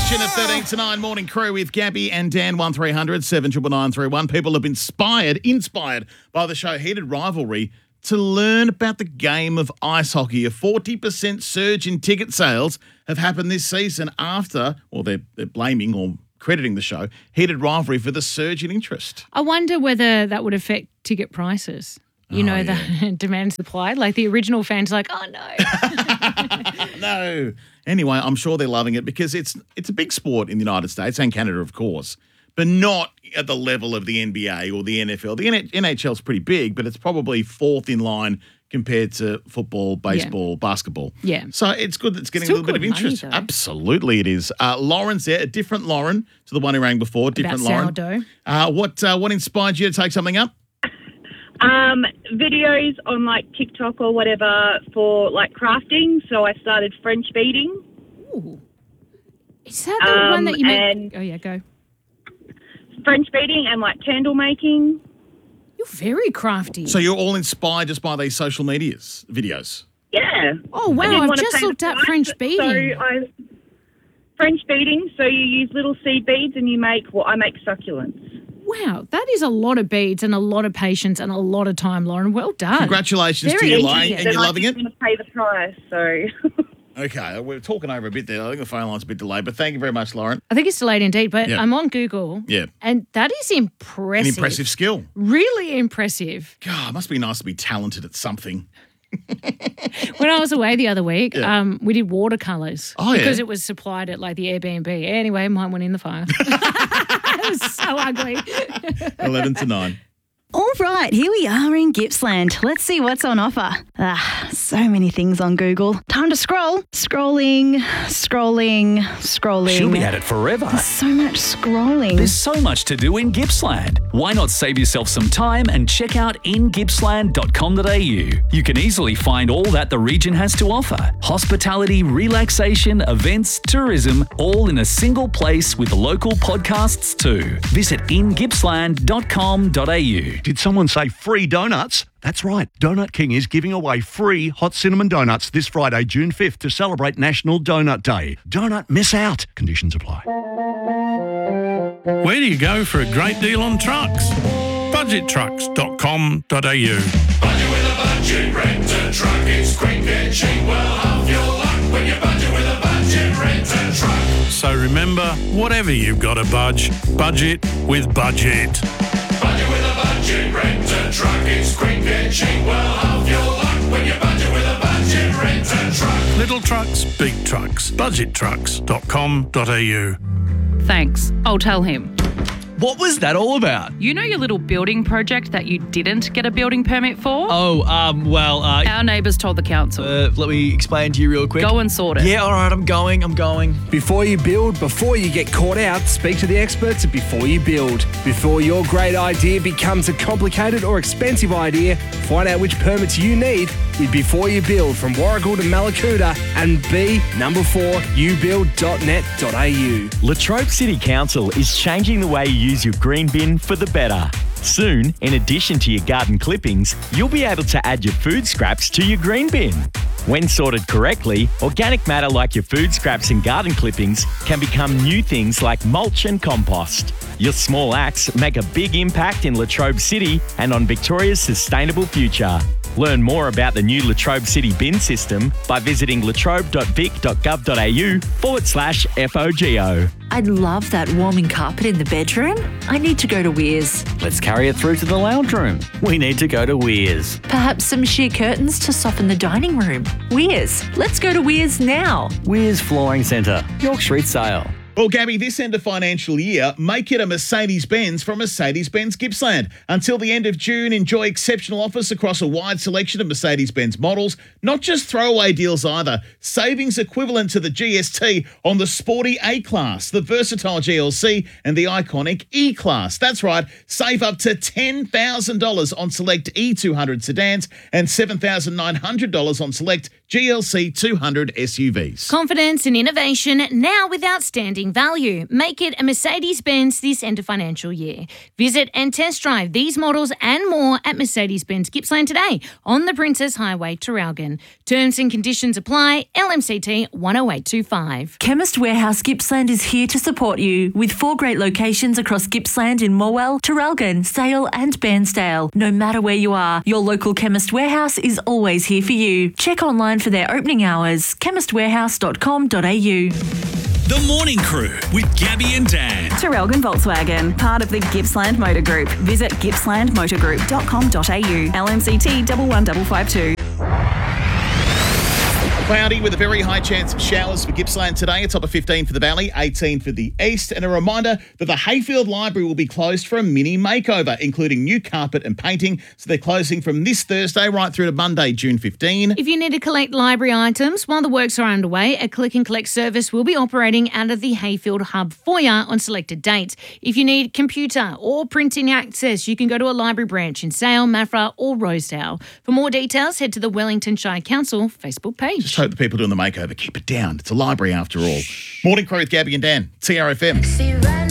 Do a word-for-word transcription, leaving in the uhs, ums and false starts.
question at thirteen to nine Morning Crew with Gabby and Dan. One three hundred seven nine nine three one. People have been inspired, inspired by the show Heated Rivalry to learn about the game of ice hockey. A forty percent surge in ticket sales have happened this season after, or they're, they're blaming or crediting the show, Heated Rivalry, for the surge in interest. I wonder whether that would affect ticket prices. You Oh, know, yeah. the demand supply. Like the original fans are like, oh, no. No. Anyway, I'm sure they're loving it because it's it's a big sport in the United States and Canada, of course, but not at the level of the N B A or the N F L. The N H L is pretty big, but it's probably fourth in line compared to football, baseball, basketball. Yeah. So it's good that it's getting Still a little bit of good money, interest. though. Absolutely it is. Uh, Lauren's there, a different Lauren to the one who rang before. Different About Lauren. sourdough. Uh, what, uh, what inspired you to take something up? Um, videos on like TikTok or whatever for like crafting. So I started French beading. Ooh. Is that the Um, one that you make? and- Oh, yeah, go. French beading and like candle making. You're very crafty. So you're all inspired just by these social medias, videos? Yeah. oh, wow. I didn't I've wanna just pay the looked up price, French beading. So I, French beading. So you use little seed beads and you make, well, I make succulents. Wow, that is a lot of beads and a lot of patience and a lot of time, Lauren. Well done. Congratulations Very to you, interesting. Lane, and Then you're I loving it? didn't want to pay the price. So Okay, we're talking over a bit there. I think the phone line's a bit delayed, but thank you very much, Lauren. I think it's delayed indeed, but Yeah. I'm on Google. Yeah. And that is An impressive. impressive skill. Really impressive. God, it must be nice to be talented at something. When I was away the other week, Yeah. um, we did watercolours. Oh, yeah? Because it was supplied at like the Airbnb. Anyway, mine went in the fire. It was so ugly. eleven to nine. All right, here we are in Gippsland. Let's see what's on offer. Ah, so many things on Google. Time to scroll. Scrolling, scrolling, scrolling. She'll be at it forever. So much scrolling. There's so much to do in Gippsland. Why not save yourself some time and check out in gippsland dot com dot a u? You can easily find all that the region has to offer. Hospitality, relaxation, events, tourism, all in a single place with local podcasts too. Visit in gippsland dot com dot a u. Did someone say free donuts? That's right. Donut King is giving away free hot cinnamon donuts this Friday, June fifth, to celebrate National Donut Day. Don't miss out. Conditions apply. Where do you go for a great deal on trucks? budget trucks dot com dot a u. Budget with a budget, rent a truck. It's quick and cheap. Well, half your luck when you budget with a budget, rent a truck. So remember, whatever you've got to budge, budget with Budget. Budget with a budget, rent a truck. It's quick and cheap. Well, half your luck when you budget with a budget, rent a truck. Little trucks, big trucks. budget trucks dot com dot a u. Thanks. I'll tell him. What was that all about? You know your little building project that you didn't get a building permit for? Oh, um, well, uh, Our neighbours told the council. uh, let me explain to you real quick. Go and sort it. Yeah, all right, I'm going, I'm going. Before you build, before you get caught out, speak to the experts at Before You Build. Before your great idea becomes a complicated or expensive idea, find out which permits you need with Before You Build from Warragul to Malakuta and B number four u build dot net dot a u. Latrobe City Council is changing the way you use your green bin for the better. Soon, in addition to your garden clippings, you'll be able to add your food scraps to your green bin. When sorted correctly, organic matter like your food scraps and garden clippings can become new things like mulch and compost. Your small acts make a big impact in Latrobe City and on Victoria's sustainable future. Learn more about the new Latrobe City bin system by visiting latrobe dot vic dot gov dot a u forward slash F O G O. I'd love that warming carpet in the bedroom. I need to go to Weirs. Let's carry it through to the lounge room. We need to go to Weirs. Perhaps some sheer curtains to soften the dining room. Weirs. Let's go to Weirs now. Weirs Flooring Centre, York Street Sale. Well, Gabby, this end of financial year, make it a Mercedes-Benz from Mercedes-Benz Gippsland. Until the end of June, enjoy exceptional offers across a wide selection of Mercedes-Benz models. Not just throwaway deals either. Savings equivalent to the G S T on the sporty A-Class, the versatile G L C and the iconic E-Class. That's right, save up to ten thousand dollars on select E two hundred sedans and seven thousand nine hundred dollars on select G L C two hundred S U Vs. Confidence and innovation now with outstanding value. Make it a Mercedes-Benz this end of financial year. Visit and test drive these models and more at Mercedes-Benz Gippsland today on the Princess Highway, Traralgon. Terms and conditions apply. L M C T one oh eight two five. Chemist Warehouse Gippsland is here to support you with four great locations across Gippsland in Morwell, Traralgon, Sale and Bairnsdale. No matter where you are, your local Chemist Warehouse is always here for you. Check online for their opening hours, chemist warehouse dot com dot a u. The Morning Crew with Gabby and Dan. Traralgon Volkswagen, part of the Gippsland Motor Group. Visit gippsland motor group dot com dot a u. L M C T one one five five two. Cloudy with a very high chance of showers for Gippsland today. A top of fifteen for the Valley, eighteen for the East. And a reminder that the Hayfield Library will be closed for a mini makeover, including new carpet and painting. So they're closing from this Thursday right through to Monday, June fifteenth. If you need to collect library items while the works are underway, a click and collect service will be operating out of the Hayfield Hub foyer on selected dates. If you need computer or printing access, you can go to a library branch in Sale, Maffra or Rosedale. For more details, head to the Wellington Shire Council Facebook page. Just hope the people doing the makeover keep it down. It's a library after all. Morning Crew with Gabby and Dan, T R F M.